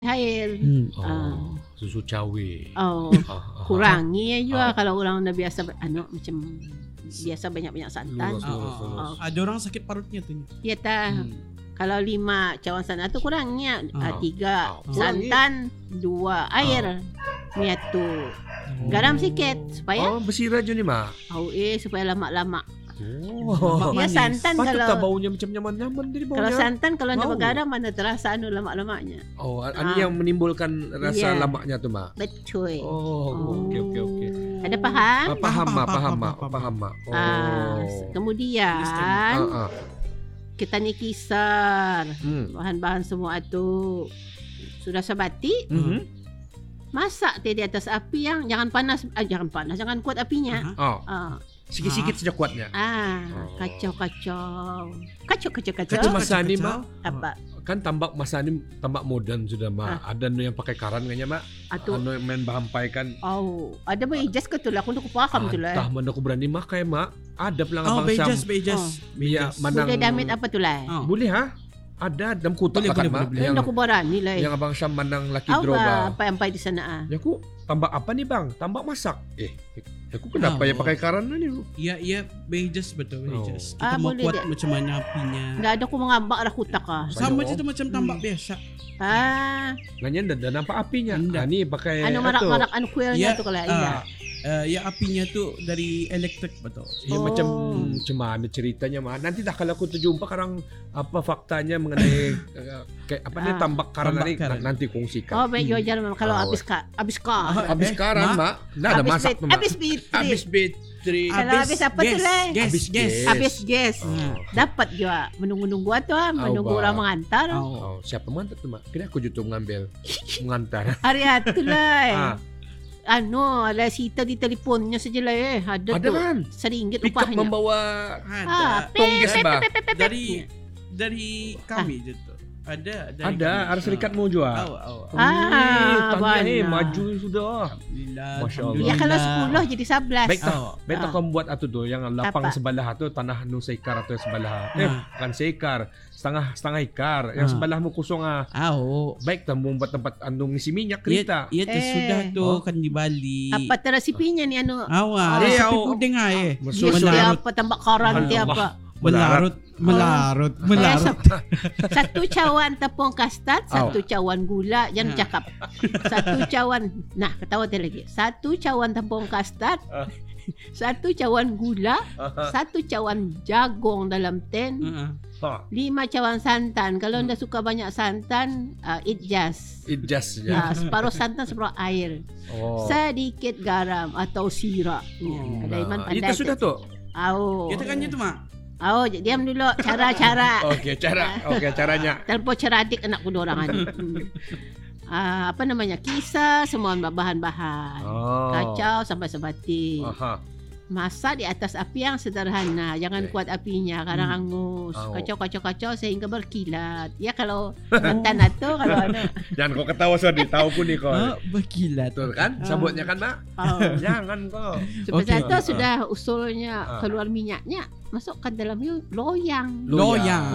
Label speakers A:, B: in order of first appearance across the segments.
A: air.
B: Susu cawe.
A: Kurangi juga kalau orang dah biasa macam biasa banyak-banyak santan.
C: Ada orang sakit parutnya tu.
A: Ya tah. Kalau 5 cawan santan tu kurangnya 3 santan, 2 air. Ni tu. Garam sikit supaya
B: bersirah je ni mak.
A: Supaya lama-lama.
B: Ya
A: santan
B: patut
A: kalau
B: tak baunya macam nyaman-nyaman tadi baunya.
A: Kalau santan kalau ada garam mana terasa lemak-lemaknya.
B: Ini yang menimbulkan rasa lemaknya tu mak.
A: Betul.
B: Okey.
A: Ada faham?
B: Faham mak.
A: Kemudian kita ni kisar bahan-bahan semua tu sudah sebati. Masak di atas api yang jangan kuat apinya.
B: Sikit-sikit saja kuatnya.
A: Kacau.
B: Kacau masa ni mak.
A: Apa?
B: Kan tambak masa ni tambak modern sudah mak. Ada yang pakai karan kayaknya mak. Anu main bahampai kan.
A: Ada beijas ke tu lah. Aku nak paham tu lah.
B: Tah mana aku berani mak kayak mak. Ada pelang abang Sam.
C: Beijas.
B: Iya, manang.
A: Boleh damit apa tu lah?
B: Boleh ha? Ada dalam kutak kan mak.
A: Yang aku berani lah.
B: Yang abang Sam manang laki droga.
A: Apa yang pai di sana?
B: Ya aku tambak apa ni bang? Tambak masak. Aku kenapa ya pakai karan ni?
C: Ya, beijas betul beijas. Kita mau buat macam mana apinya.
A: Enggak ada aku mengambak dah kutak
C: Sama je tu macam tambak biasa.
B: Nanya dah nampak apinya. Ni pakai
A: marak-marak kuilnya tu kalau indah.
C: Ya apinya tu dari elektrik betul.
B: Ya macam mana ceritanya mah. Nanti dah kalau aku terjumpa sekarang apa faktanya mengenai tambak karan ni nanti kongsikan.
A: Baik yo jangan kalau habis karan
B: mak. Dah ada masak tu mak. Habis bateri.
A: Kalau habis apa tu lah? Habis gas. Dapat juga menunggu tu menunggu orang mengantar.
B: Siapa mengantar tu mak? Kira aku juga mengantar.
A: Hari tu lah. Ada sita di telefonnya saja lah Ada tu
B: kan?
A: RM1
B: pick
A: upahnya.
B: Membawa tongges bah.
C: Dari kami je tu. Ada
B: serikatmu jual.
A: Banyak.
B: Maju sudah.
C: Alhamdulillah.
B: Masya-Allah.
A: Ya kalau 10 jadi 11.
B: Baik kau buat tu yang lapang sebelah tu tanah nu seekar atau sebelah. Bukan seekar, setengah ekar. Yang sebelahmu kosong Baik tak membuat tempat andung isi minyak kereta.
C: Ya sudah tu kan di Bali.
A: Apa resipinya ni
C: Resipi puding
A: Apa tambak karan apa?
C: Melarut.
A: 1 cawan tepung kastad, 1 cawan gula. Jangan cakap 1 cawan. Nah, ketawa lagi. 1 cawan tepung kastad, 1 cawan gula, 1 cawan jagung dalam tin, 5 cawan santan. Kalau anda suka banyak santan, it just ya. Separuh santan, separuh air. Sedikit garam atau sirap. Ada iman pandai.
B: Itu sudah tu.
C: Kita kan itu mak.
A: Diam dulu. Cara.
B: Okey, caranya.
A: Terlalu ceradik anakku dorang ni. Apa namanya? Kisar semua bahan-bahan. Kacau sampai sebati. Masak di atas api yang sederhana. Jangan kuat apinya karena hangus. Kacau sehingga berkilat. Ya kalau mantan atau kalau ada.
B: Jangan kau ketawa Sodi, tahu pun ni kau.
C: Berkilat.
B: Betul kan? Sabutnya kan, Mak? Jangan kau.
A: Seperti itu sudah usulnya keluar minyaknya. Masukkan dalam loyang.
C: Loyang.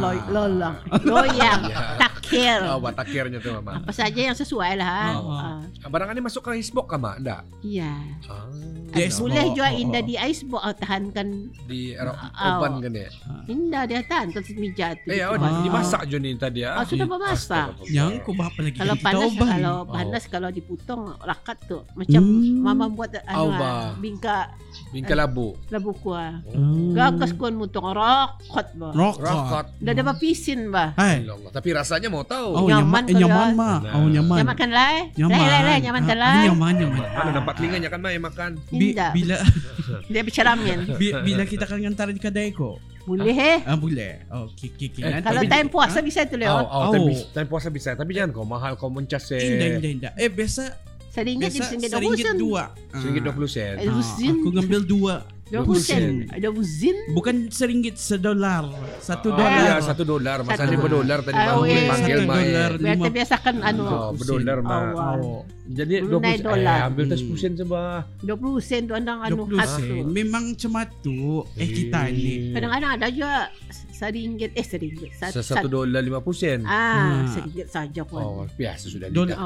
A: Takir.
B: Buat takirnya tu Mak.
A: Apa saja yang sesuai lah.
B: Barang ni masuk ke icebox kan Mak? Enggak?
A: Iya. Boleh juga indah di icebox tahankan
B: di oven kan ya.
A: Indah dia tahan ke meja tu.
B: Dimasak je ni tadi
A: sudah bermasak.
C: Yang kau apa lagi?
A: Kalau panas kalau dipotong rakat tu macam mama buat bingka
B: labu
A: kuah. Gagas kuan mutong rakat ba.
B: Rakat.
A: Dah ada pisin ba.
B: Tapi rasanya mau tahu.
C: Nyaman mah. Nyaman.
A: Nyaman kan lah. Nyaman kan lah.
C: Nyaman.
B: Mana nampak telinganya kan Mai makan.
C: Bila
A: dia berceramin.
C: Bila kita kan ngantar di kedai ko.
A: Boleh
C: boleh. Okey.
A: Kalau time puasa bisa tu lewat.
B: Time puasa bisa. Tapi jangan kau mahal kau mencas
C: Indah. Biasa
A: Seringgit
C: Biasa
A: singgit
C: seringgit
A: 20
C: dua.
B: Seringgit 20 sen.
C: Aku ngambil 2.
A: 20 sen. 20
C: Bukan seringgit, $1. $1.
B: Ya, $1. Masa $5 tadi panggil
C: $1.
A: Biasa biasakan
B: $1 Jadi 20 ambil 10 sen coba.
A: 20 sen tu andang
C: 20 sen. Memang macam tu kita ni.
A: Kadang-kadang ada juga seringgit.
B: $1.50 sen.
A: Seringgit saja pun.
B: Biasa sudah.